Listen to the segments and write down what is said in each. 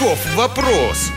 Каков вопрос?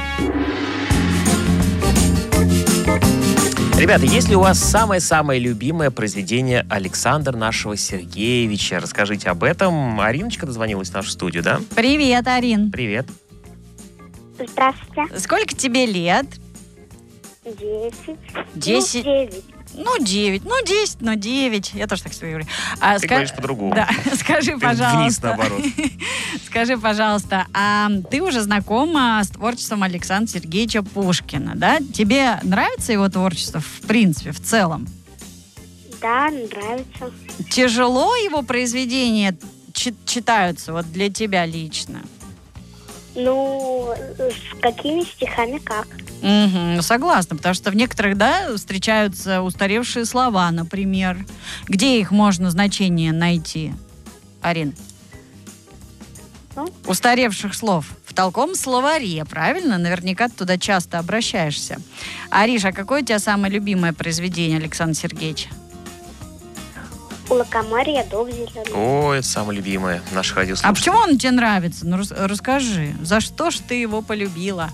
Ребята, есть ли у вас самое-самое любимое произведение Александра нашего Сергеевича? Расскажите об этом. Ариночка дозвонилась в нашу студию, да? Привет, Арин. Привет. Здравствуйте. Сколько тебе лет? 10. 10. 9. 9. 10, 9. Я тоже так себе говорю. Ты говоришь по-другому. Да, скажи, Ты пожалуйста. вниз, наоборот. Скажи, пожалуйста, а ты уже знакома с творчеством Александра Сергеевича Пушкина, да? Тебе нравится его творчество в принципе, в целом? Да, нравится. Тяжело его произведения читаются вот для тебя лично? Ну, с какими стихами как? Угу, согласна, потому что в некоторых, да, встречаются устаревшие слова, например. Где их можно значение найти, Арин? Ну? Устаревших слов в толковом словаре, правильно? Наверняка ты туда часто обращаешься. Ариш, а какое у тебя самое любимое произведение Александра Сергеевича? У лукоморья дуб зеленый. Ой, это самое любимое наших радиослушателей. А почему он тебе нравится? Ну, расскажи, за что ж ты его полюбила?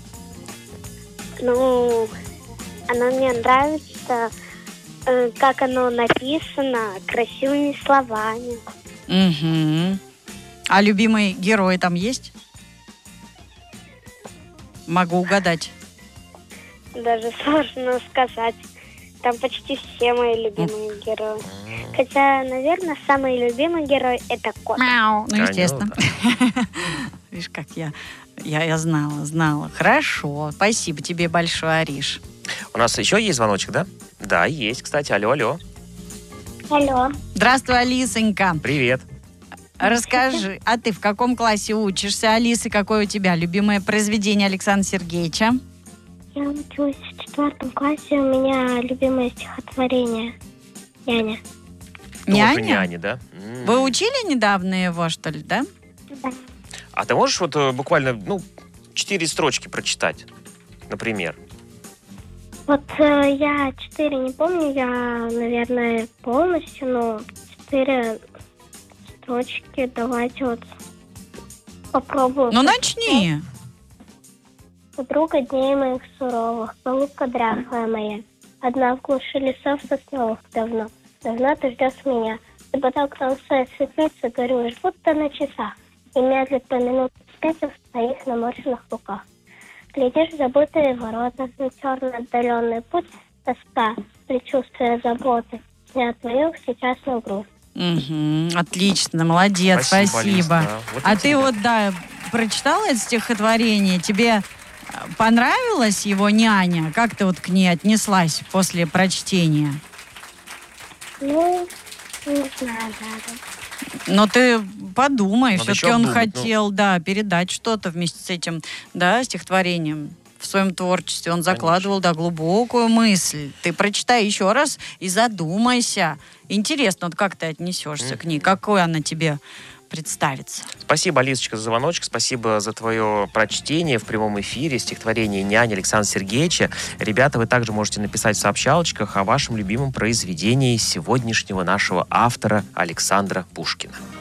Ну, оно мне нравится, как оно написано, красивыми словами. Угу. А любимый герой там есть? Могу угадать. Даже сложно сказать. Там почти все мои любимые герои. Хотя, наверное, самый любимый герой – это кот. Мяу. Ну, Конечно, естественно. Видишь, как я знала. Хорошо. Спасибо тебе большое, Ариш. У нас еще есть звоночек, да? Да, есть, кстати. Алло. Алло. Здравствуй, Алисонька. Привет. Расскажи, а ты в каком классе учишься, Алиса? Какое у тебя любимое произведение Александра Сергеевича? Я учусь в 4 классе. У меня любимое стихотворение «Няня». Тоже няня, да? Вы учили недавно его, что ли, да? Да. А ты можешь вот буквально, 4 строчки прочитать, например? Вот я 4 не помню, я, наверное, полностью, но 4 строчки. Давайте вот попробую. Ну, начни. Подруга дней моих суровых, голубка дряхлая моя, одна в глуши лесов сосновых давно ты ждешь меня. Ты поток толстой светлицы горюешь, будто на часах, и медлит по минутам спецев в своих наморщенных руках. Глядишь в забытые ворота, на черный отдаленный путь, тоска, предчувствие заботы, снят твою сейчасную грусть. Угу, отлично, молодец, спасибо. Алис, да. Вот а это ты да. вот, да, прочитала это стихотворение, тебе понравилась его няня? Как ты вот к ней отнеслась после прочтения? Ну, не знаю даже. Но ты подумай, Надо все-таки еще он обдумать, хотел, передать что-то вместе с этим, стихотворением в своем творчестве. Он закладывал, глубокую мысль. Ты прочитай еще раз и задумайся. Интересно, вот как ты отнесешься к ней, какой она тебе представится. Спасибо, Алисочка, за звоночек. Спасибо за твое прочтение в прямом эфире стихотворения «Няня» Александра Сергеевича. Ребята, вы также можете написать в сообщалочках о вашем любимом произведении сегодняшнего нашего автора Александра Пушкина.